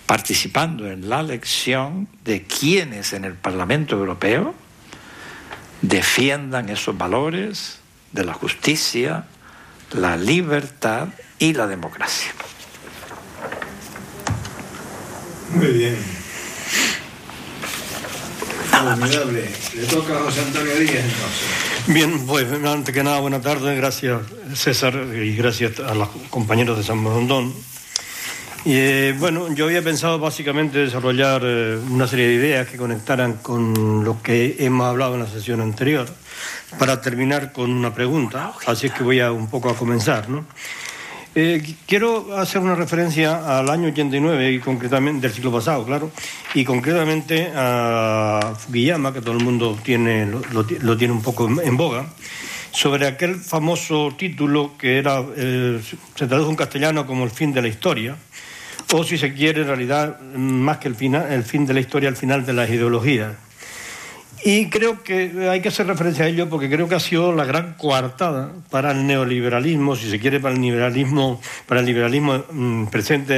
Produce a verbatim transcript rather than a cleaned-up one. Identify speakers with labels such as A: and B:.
A: participando en la elección de quienes en el Parlamento Europeo defiendan esos valores de la justicia, la libertad y la democracia.
B: Muy bien.
A: Nada más.
B: Le toca a José Antonio Díaz, entonces.
C: Bien, pues antes que nada, buenas tardes, gracias César y gracias a los compañeros de San Borondón. Y, eh, bueno, yo había pensado básicamente desarrollar eh, una serie de ideas que conectaran con lo que hemos hablado en la sesión anterior, para terminar con una pregunta, así es que voy a un poco a comenzar, ¿no? Eh, quiero hacer una referencia al año ochenta y nueve, y concretamente del siglo pasado, claro, y concretamente a Fukuyama, que todo el mundo tiene, lo, lo, lo tiene un poco en, en boga, sobre aquel famoso título que era, eh, se tradujo en castellano como El fin de la historia, o si se quiere, en realidad, más que el, final, el fin de la historia, el final de las ideologías. Y creo que hay que hacer referencia a ello porque creo que ha sido la gran coartada para el neoliberalismo, si se quiere, para el liberalismo, para el liberalismo mmm, presente